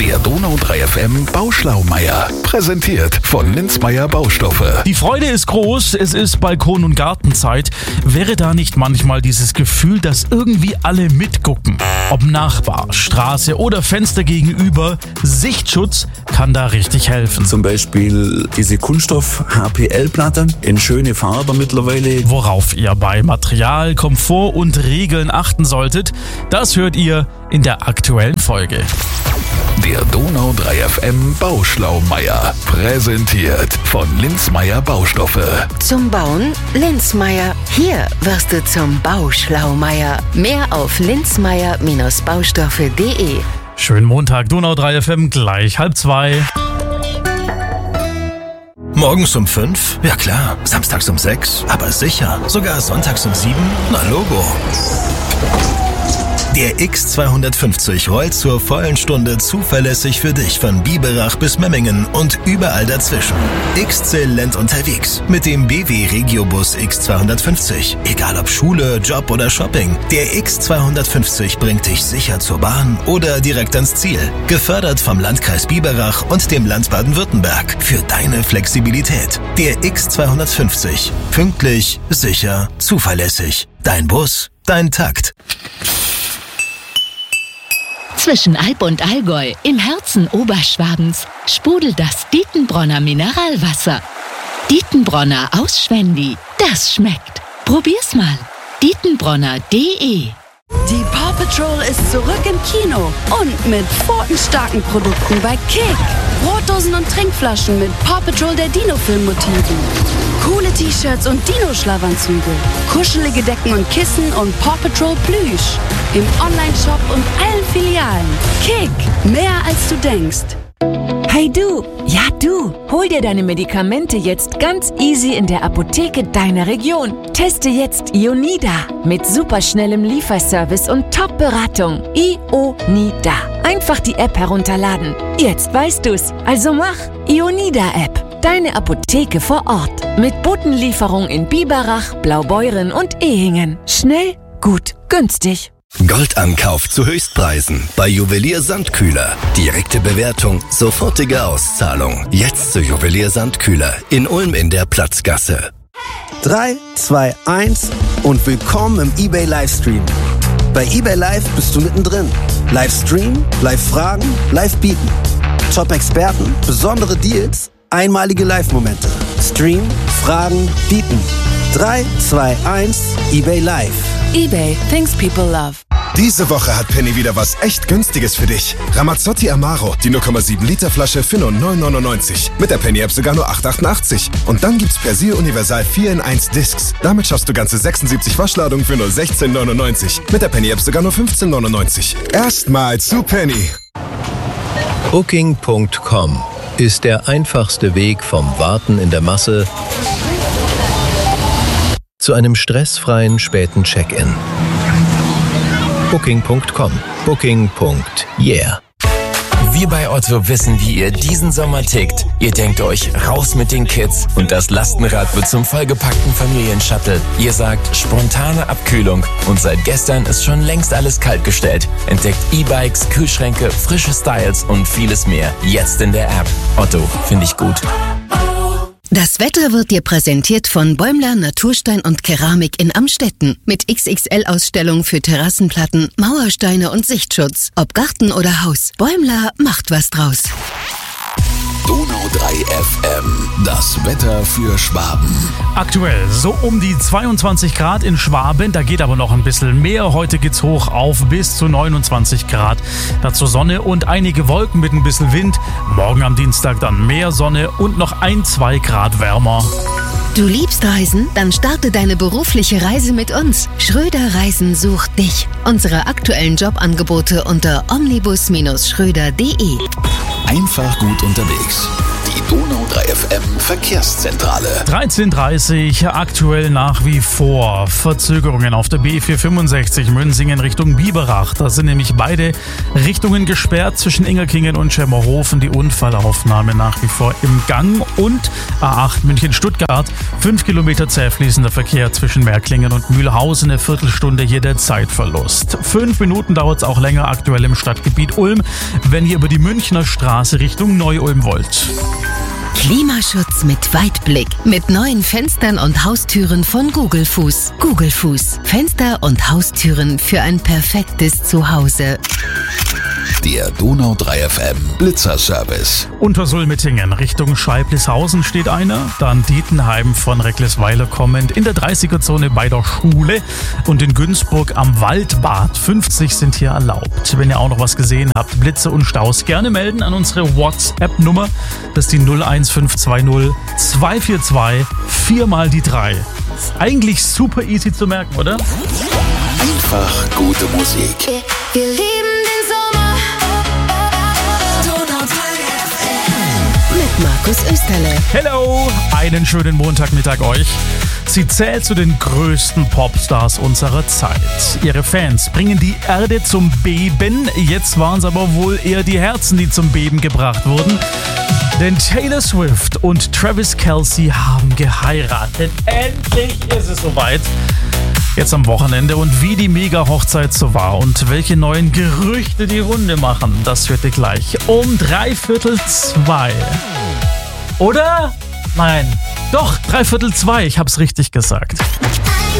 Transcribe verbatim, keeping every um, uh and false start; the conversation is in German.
Der Donau drei F M Bauschlaumeier. Präsentiert von Linzmeier Baustoffe. Die Freude ist groß, es ist Balkon- und Gartenzeit. Wäre da nicht manchmal dieses Gefühl, dass irgendwie alle mitgucken? Ob Nachbar, Straße oder Fenster gegenüber, Sichtschutz kann da richtig helfen. Zum Beispiel diese Kunststoff-H P L-Platte in schöne Farbe mittlerweile. Worauf ihr bei Material, Komfort und Regeln achten solltet, das hört ihr in der aktuellen Folge. Der Donau drei F M Bauschlaumeier. Präsentiert von Linzmeier Baustoffe. Zum Bauen Linzmeier. Hier wirst du zum Bauschlaumeier. Mehr auf linzmeier Baustoffe punkt de. Schönen Montag, Donau drei F M, gleich halb zwei. Morgens um fünf? Ja klar. Samstags um sechs? Aber sicher. Sogar sonntags um sieben? Na Logo. Der X zweihundertfünfzig rollt zur vollen Stunde zuverlässig für dich von Biberach bis Memmingen und überall dazwischen. Exzellent unterwegs mit dem B W Regiobus X zweihundertfünfzig. Egal ob Schule, Job oder Shopping, der X zweihundertfünfzig bringt dich sicher zur Bahn oder direkt ans Ziel. Gefördert vom Landkreis Biberach und dem Land Baden-Württemberg für deine Flexibilität. Der X zweihundertfünfzig. Pünktlich, sicher, zuverlässig. Dein Bus, dein Takt. Zwischen Alb und Allgäu, im Herzen Oberschwabens, sprudelt das Dietenbronner Mineralwasser. Dietenbronner aus Schwendi, das schmeckt. Probier's mal. Dietenbronner punkt de. Die Paw Patrol ist zurück im Kino und mit pfotenstarken Produkten bei Kick. Brotdosen und Trinkflaschen mit Paw Patrol der Dino-Film-Motiven. Coole T-Shirts und Dino-Schlafanzüge. Kuschelige Decken und Kissen und Paw Patrol Plüsch. Im Online-Shop und allen Filialen. Kick, mehr als du denkst. Hey du, ja du, hol dir deine Medikamente jetzt ganz easy in der Apotheke deiner Region. Teste jetzt Ionida mit superschnellem Lieferservice und Top-Beratung. Ionida. Einfach die App herunterladen. Jetzt weißt du's. Also mach Ionida-App. Deine Apotheke vor Ort. Mit Botenlieferung in Biberach, Blaubeuren und Ehingen. Schnell, gut, günstig. Goldankauf zu Höchstpreisen bei Juwelier Sandkühler. Direkte Bewertung, sofortige Auszahlung. Jetzt zu Juwelier Sandkühler in Ulm in der Platzgasse. drei, zwei, eins und willkommen im eBay Livestream. Bei eBay Live bist du mittendrin. Livestream, Live-Fragen, Live-Bieten. Top-Experten, besondere Deals, einmalige Live-Momente. Stream, Fragen, Bieten. drei, zwei, eins, eBay Live. eBay, things people love. Diese Woche hat Penny wieder was echt Günstiges für dich. Ramazzotti Amaro, die null Komma sieben Liter Flasche für nur neun neunundneunzig. Mit der Penny-App sogar nur acht achtundachtzig. Und dann gibt's Persil Universal vier in eins Discs. Damit schaffst du ganze sechsundsiebzig Waschladungen für nur sechzehn neunundneunzig. Mit der Penny-App sogar nur fünfzehn neunundneunzig. Erstmal zu Penny. Booking Punkt com ist der einfachste Weg vom Warten in der Masse zu einem stressfreien späten Check-in. Booking Punkt com. Booking. Yeah. Wir bei Otto wissen, wie ihr diesen Sommer tickt. Ihr denkt euch, raus mit den Kids und das Lastenrad wird zum vollgepackten Familienshuttle. Ihr sagt, spontane Abkühlung und seit gestern ist schon längst alles kaltgestellt. Entdeckt E-Bikes, Kühlschränke, frische Styles und vieles mehr. Jetzt in der App. Otto, finde ich gut. Das Wetter wird dir präsentiert von Bäumler Naturstein und Keramik in Amstetten. Mit X X L-Ausstellung für Terrassenplatten, Mauersteine und Sichtschutz. Ob Garten oder Haus, Bäumler macht was draus. Donau drei F M. Das Wetter für Schwaben. Aktuell so um die zweiundzwanzig Grad in Schwaben, da geht aber noch ein bisschen mehr. Heute geht's hoch auf bis zu neunundzwanzig Grad. Dazu Sonne und einige Wolken mit ein bisschen Wind. Morgen am Dienstag dann mehr Sonne und noch ein, zwei Grad wärmer. Du liebst Reisen? Dann starte deine berufliche Reise mit uns. Schröder Reisen sucht dich. Unsere aktuellen Jobangebote unter omnibus Bindestrich schröder punkt de. Einfach gut unterwegs. Die Donau drei F M Verkehrszentrale. dreizehn Uhr dreißig, aktuell nach wie vor Verzögerungen auf der B vierhundertfünfundsechzig Münsingen Richtung Biberach. Da sind nämlich beide Richtungen gesperrt zwischen Ingerkingen und Schemmerhofen. Die Unfallaufnahme nach wie vor im Gang. Und A acht München-Stuttgart, fünf Kilometer zäh fließender Verkehr zwischen Märklingen und Mühlhausen. Eine Viertelstunde hier der Zeitverlust. Fünf Minuten dauert es auch länger aktuell im Stadtgebiet Ulm, wenn ihr über die Münchner Straße Richtung Neu-Ulm wollt. Klimaschutz mit Weitblick. Mit neuen Fenstern und Haustüren von Google Fuß. Google Fuß. Fenster und Haustüren für ein perfektes Zuhause. Der Donau drei F M Blitzerservice. Unter Sulmetingen Richtung Scheiblishausen steht einer, dann Dietenheim von Recklisweiler kommend in der dreißiger-Zone bei der Schule und in Günzburg am Waldbad. fünfzig sind hier erlaubt. Wenn ihr auch noch was gesehen habt, Blitze und Staus, gerne melden an unsere WhatsApp-Nummer. Das ist die null eins fünf zwei null zwei vier zwei vier mal die drei. Ist eigentlich super easy zu merken, oder? Einfach gute Musik. Wir lieben den Sommer. Mit Markus Österle. Hello, einen schönen Montagmittag euch. Sie zählt zu den größten Popstars unserer Zeit. Ihre Fans bringen die Erde zum Beben. Jetzt waren es aber wohl eher die Herzen, die zum Beben gebracht wurden. Denn Taylor Swift und Travis Kelce haben geheiratet. Endlich ist es soweit. Jetzt am Wochenende. Und wie die Mega-Hochzeit so war und welche neuen Gerüchte die Runde machen, das hört ihr gleich um dreiviertel zwei. Oder? Nein. Doch, dreiviertel zwei. Ich hab's richtig gesagt.